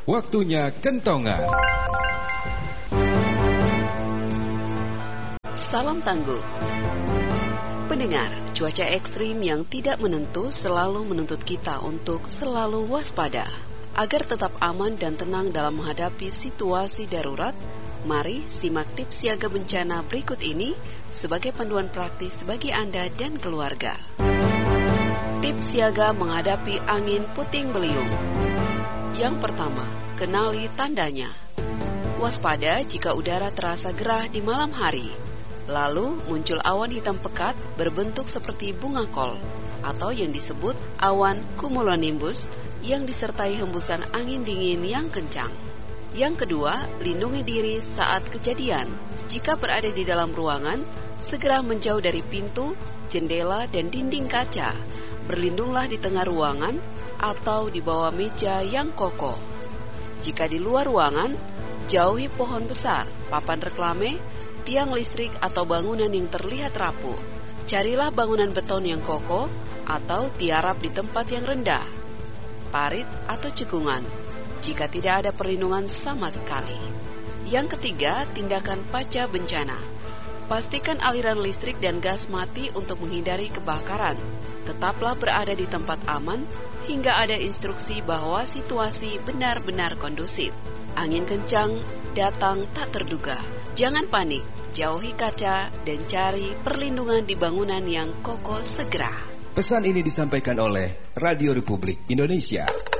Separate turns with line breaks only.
Waktunya kentongan.
Salam tangguh. Pendengar, cuaca ekstrim yang tidak menentu selalu menuntut kita untuk selalu waspada. Agar tetap aman dan tenang dalam menghadapi situasi darurat, mari simak tips siaga bencana berikut ini sebagai panduan praktis bagi Anda dan keluarga. Tips siaga menghadapi angin puting beliung. Yang pertama, kenali tandanya. Waspada jika udara terasa gerah di malam hari. Lalu muncul awan hitam pekat berbentuk seperti bunga kol atau yang disebut awan cumulonimbus yang disertai hembusan angin dingin yang kencang. Yang kedua, lindungi diri saat kejadian. Jika berada di dalam ruangan, segera menjauh dari pintu, jendela, dan dinding kaca. Berlindunglah di tengah ruangan atau di bawah meja yang kokoh. Jika di luar ruangan, jauhi pohon besar, papan reklame, tiang listrik atau bangunan yang terlihat rapuh. Carilah bangunan beton yang kokoh atau tiarap di tempat yang rendah, parit atau cekungan, jika tidak ada perlindungan sama sekali. Yang ketiga, tindakan pasca bencana. Pastikan aliran listrik dan gas mati untuk menghindari kebakaran. Tetaplah berada di tempat aman hingga ada instruksi bahwa situasi benar-benar kondusif. Angin kencang datang tak terduga. Jangan panik, jauhi kaca dan cari perlindungan di bangunan yang kokoh segera.
Pesan ini disampaikan oleh Radio Republik Indonesia.